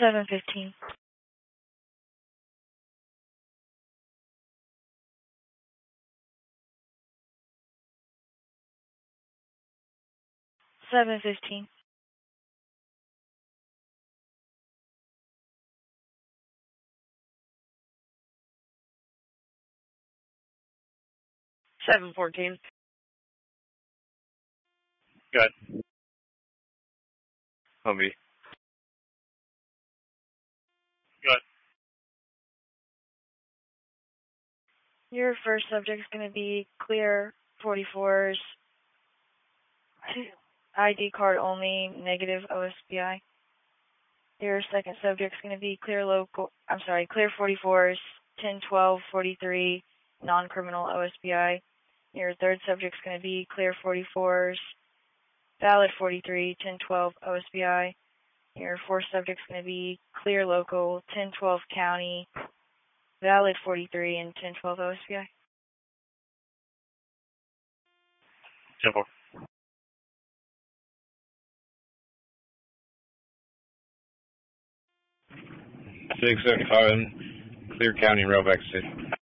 7:15. 7:15. 7:14. Good. Humvee. Good. Your first subject's going to be clear 44s, ID card only, negative OSBI. Your second subject's going to be clear 44s, 10-12-43, non-criminal OSBI. Your third subject's going to be clear 44s, valid 43, 10-12 OSBI. Your fourth subject's going to be clear local, 10-12 county, valid 43 and 10-12 OSBI. 10-4. 675, clear county, Roebuck City.